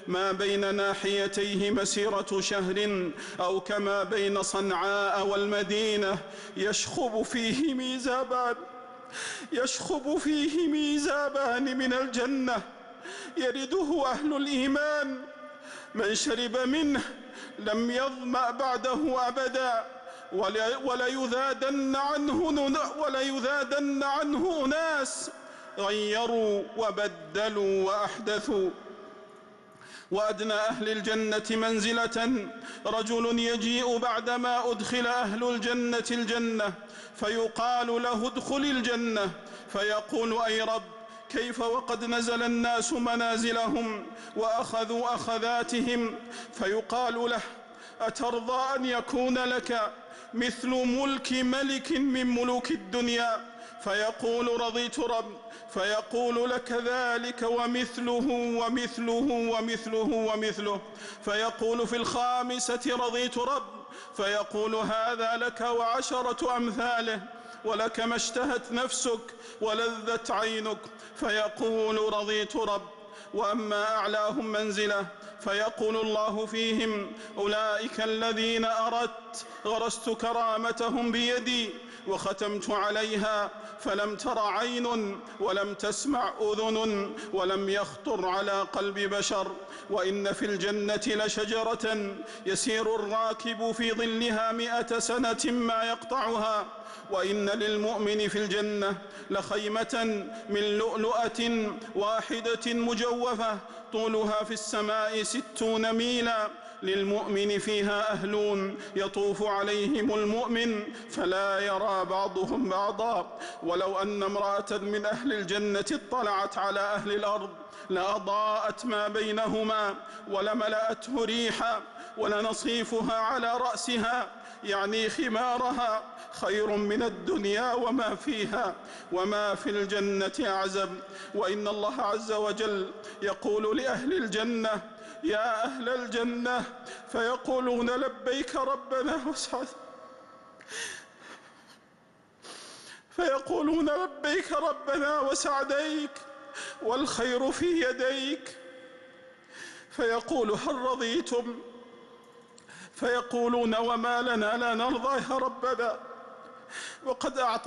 ما بين ناحيتيه مسيرة شهر أو كما بين صنعاء والمدينة، يشخب فيه ميزابان من الجنة يرده أهل الإيمان، من شرب منه لم يظمأ بعده أبدا، وليذادن عنه أناس غيروا وبدلوا وأحدثوا. وأدنى أهل الجنة منزلة رجل يجيء بعدما أدخل أهل الجنة الجنة، فيقال له ادخل الجنة، فيقول أي رب كيف وقد نزل الناس منازلهم وأخذوا أخذاتهم؟ فيقال له أترضى أن يكون لك مثل ملك ملك من ملوك الدنيا؟ فيقول رضيت رب، فيقول لك ذلك ومثله ومثله ومثله ومثله، فيقول في الخامسة رضيت رب، فيقول هذا لك وعشرة أمثاله، ولك ما اشتهت نفسك ولذت عينك، فيقول رضيت رب. وأما أعلاهم منزلة فيقول الله فيهم أولئك الذين أردت غرست كرامتهم بيدي وختمت عليها، فلم تر عين ولم تسمع أذن ولم يخطر على قلب بشر. وإن في الجنة لشجرة يسير الراكب في ظلها 100 سنة ما يقطعها. وإن للمؤمن في الجنة لخيمة من لؤلؤة واحدة مجوفة طولها في السماء 60 ميلا، للمؤمن فيها أهلون يطوف عليهم المؤمن فلا يرى بعضهم بعضا. ولو أن امرأة من أهل الجنة اطلعت على أهل الأرض لأضاءت ما بينهما ولملأته ريحا، ولنصيفها على رأسها يعني خمارها خير من الدنيا وما فيها، وما في الجنة أعزب. وإن الله عز وجل يقول لأهل الجنة يا أهل الجنة، فيقولون لبيك ربنا وسعديك، فيقولون لبيك ربنا وسعديك والخير في يديك، فيقول هل رضيتم؟ فيقولون وما لنا لا نرضى يا ربنا وقد أعطى